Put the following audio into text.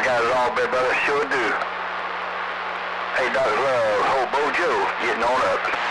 got it all, big brother. Sure do. Hey, Dr. Love, Hobo Joe, getting on up.